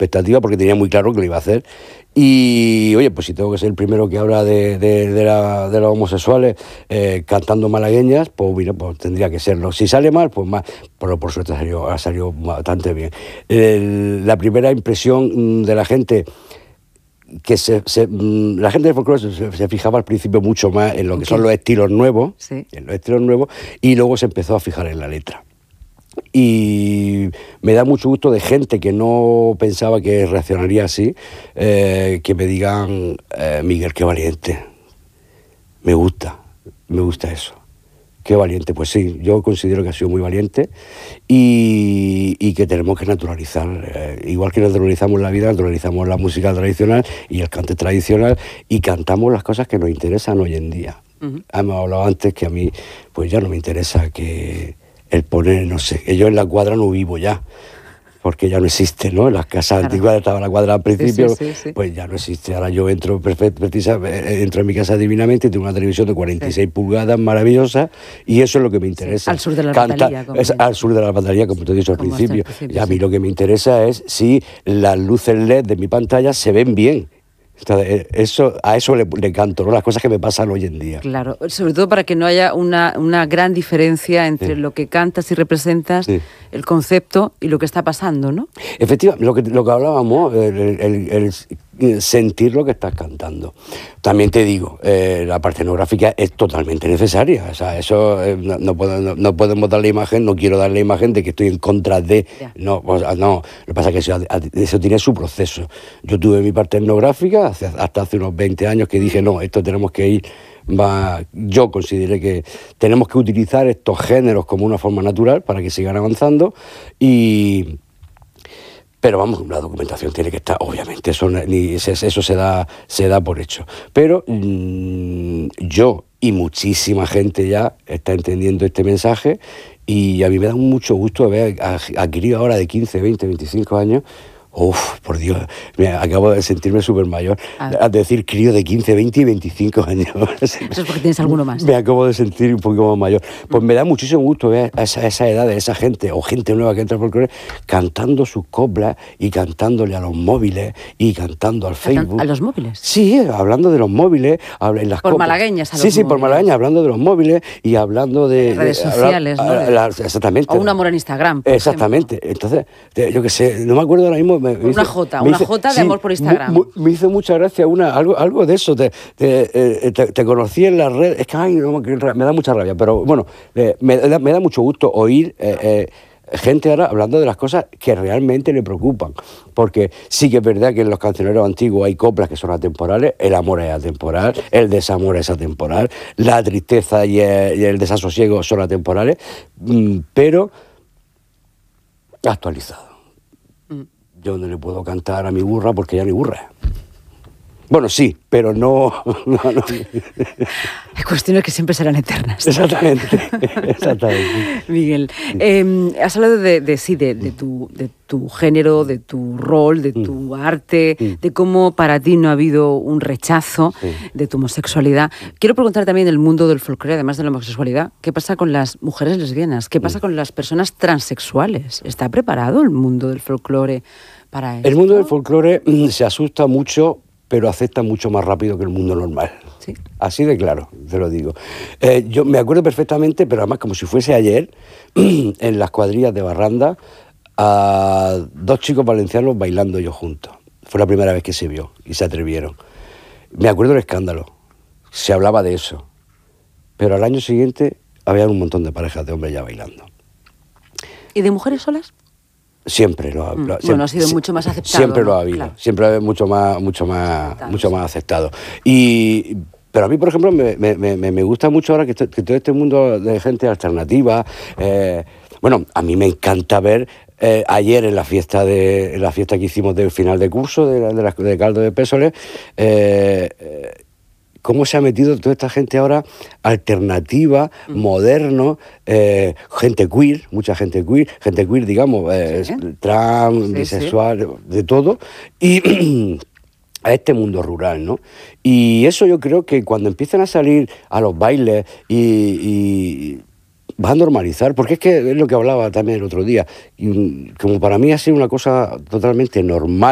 expectativa porque tenía muy claro que lo iba a hacer. Y oye, pues si tengo que ser el primero que habla de los homosexuales cantando malagueñas, pues mira, pues tendría que serlo. Si sale mal, pues más, pero por suerte ha salido bastante bien. La primera impresión de la gente, que la gente de folclore se fijaba al principio mucho más en lo que son los estilos nuevos, sí, en los estilos nuevos, y luego se empezó a fijar en la letra. Y me da mucho gusto de gente que no pensaba que reaccionaría así, que me digan, Miguel, qué valiente, me gusta eso, qué valiente. Pues sí, yo considero que ha sido muy valiente y que tenemos que naturalizar, igual que naturalizamos la vida, naturalizamos la música tradicional y el cante tradicional, y cantamos las cosas que nos interesan hoy en día. Hemos hablado antes que a mí pues ya no me interesa que el poner, no sé, que yo en la cuadra no vivo ya, porque ya no existe, ¿no? En las casas antiguas estaba la cuadra al principio, sí. Pues ya no existe. Ahora yo entro entro en mi casa divinamente y tengo una televisión de 46 pulgadas maravillosa, y eso es lo que me interesa. Al sur de la Albatalía. Al sur de la Albatalía, como te he dicho al principio. Y a mí lo que me interesa es si las luces LED de mi pantalla se ven bien. A eso le canto, ¿no? Las cosas que me pasan hoy en día. Claro, sobre todo para que no haya una gran diferencia entre lo que cantas y representas, el concepto y lo que está pasando, ¿no? Efectivamente, lo que hablábamos, el sentir lo que estás cantando. También te digo, la parte escenográfica es totalmente necesaria. O sea, eso no podemos dar la imagen, no quiero dar la imagen de que estoy en contra de... No, lo que pasa es que eso tiene su proceso. Yo tuve mi parte etnográfica hasta hace unos 20 años que dije, no, esto tenemos que ir... Yo consideré que tenemos que utilizar estos géneros como una forma natural para que sigan avanzando, pero vamos, la documentación tiene que estar, obviamente, eso se da por hecho. Pero yo y muchísima gente ya está entendiendo este mensaje, y a mí me da mucho gusto ver a críos ahora de 15, 20, 25 años. Uf, por Dios, acabo de sentirme súper mayor. A decir crío de 15, 20 y 25 años. Eso es porque tienes alguno más. Me acabo de sentir un poquito más mayor. Pues me da muchísimo gusto ver a esa edad de esa gente, o gente nueva que entra al folclore, cantando sus coplas y cantándole a los móviles y cantando al Facebook. ¿A los móviles? Sí, hablando de los móviles. En las por coplas. Malagueñas a los móviles. Sí, por malagueñas, hablando de los móviles y hablando de... redes sociales, ¿no? Exactamente. O un amor en Instagram, exactamente. Entonces, yo qué sé, no me acuerdo ahora mismo... Una J de amor por Instagram. Me hizo mucha gracia algo de eso. Te conocí en la red. Es que me da mucha rabia, pero bueno, me da mucho gusto oír gente ahora hablando de las cosas que realmente le preocupan. Porque sí que es verdad que en los cancioneros antiguos hay coplas que son atemporales, el amor es atemporal, el desamor es atemporal, la tristeza y el desasosiego son atemporales, pero actualizado. Yo no le puedo cantar a mi burra porque ya no hay burra. Bueno, sí, pero no. Hay cuestiones que siempre serán eternas. Exactamente. Miguel, has hablado de tu género, de tu rol, de tu arte, de cómo para ti no ha habido un rechazo de tu homosexualidad. Quiero preguntar también del mundo del folclore, además de la homosexualidad, ¿qué pasa con las mujeres lesbianas? ¿Qué pasa con las personas transexuales? ¿Está preparado el mundo del folclore para esto? El mundo del folclore se asusta mucho, pero acepta mucho más rápido que el mundo normal. Sí. Así de claro, te lo digo. Yo me acuerdo perfectamente, pero además como si fuese ayer, en las cuadrillas de Barranda, a 2 chicos valencianos bailando ellos juntos. Fue la primera vez que se vio y se atrevieron. Me acuerdo del escándalo, se hablaba de eso, pero al año siguiente había un montón de parejas de hombres ya bailando. ¿Y de mujeres solas? Siempre lo ha habido. Bueno, ha sido mucho más aceptado. Siempre lo ha habido, claro. Siempre ha habido mucho más aceptado. Pero a mí, por ejemplo, me gusta mucho ahora que todo este mundo de gente alternativa. Bueno, a mí me encanta ver ayer en la fiesta que hicimos del final de curso de Caldo de Pésoles, cómo se ha metido toda esta gente ahora alternativa, moderno, gente queer, mucha gente queer, digamos, trans, bisexual, de todo, y a este mundo rural, ¿no? Y eso yo creo que cuando empiezan a salir a los bailes y va a normalizar, porque es que es lo que hablaba también el otro día, y como para mí ha sido una cosa totalmente normal.